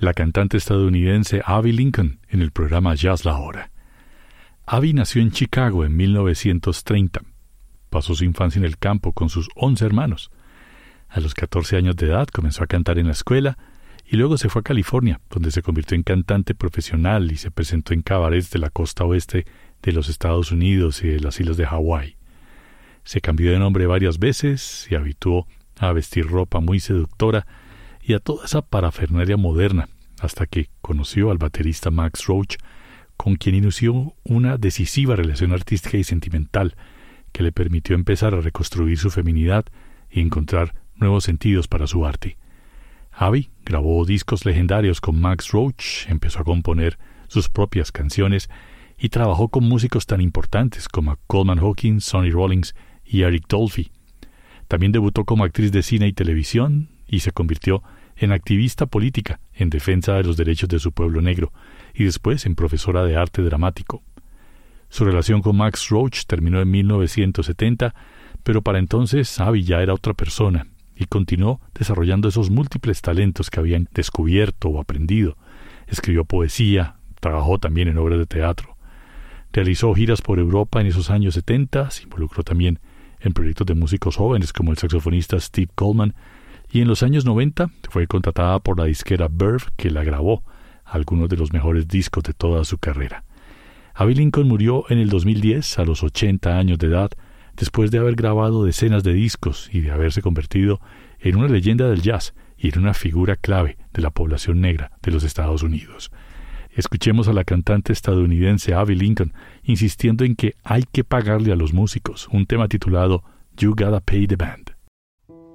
la cantante estadounidense Abbey Lincoln en el programa Jazz La Hora. Abbey nació en Chicago en 1930. Pasó su infancia en el campo con sus 11 hermanos. A los 14 años de edad comenzó a cantar en la escuela y luego se fue a California, donde se convirtió en cantante profesional y se presentó en cabarets de la costa oeste de los Estados Unidos y de las islas de Hawái. Se cambió de nombre varias veces, se habituó a vestir ropa muy seductora y a toda esa parafernalia moderna, hasta que conoció al baterista Max Roach, con quien inició una decisiva relación artística y sentimental que le permitió empezar a reconstruir su feminidad y encontrar nuevos sentidos para su arte. Abbey grabó discos legendarios con Max Roach, empezó a componer sus propias canciones y trabajó con músicos tan importantes como Coleman Hawkins, Sonny Rollins y Eric Dolphy. También debutó como actriz de cine y televisión y se convirtió en activista política en defensa de los derechos de su pueblo negro y después en profesora de arte dramático. Su relación con Max Roach terminó en 1970, pero para entonces Abbey ya era otra persona y continuó desarrollando esos múltiples talentos que habían descubierto o aprendido. Escribió poesía, trabajó también en obras de teatro. Realizó giras por Europa en esos años 70, se involucró también en proyectos de músicos jóvenes como el saxofonista Steve Coleman, y en los años 90 fue contratada por la disquera Verve, que la grabó algunos de los mejores discos de toda su carrera. Abbey Lincoln murió en el 2010 a los 80 años de edad, después de haber grabado decenas de discos y de haberse convertido en una leyenda del jazz y en una figura clave de la población negra de los Estados Unidos. Escuchemos a la cantante estadounidense Abbey Lincoln insistiendo en que hay que pagarle a los músicos, un tema titulado You Gotta Pay the Band.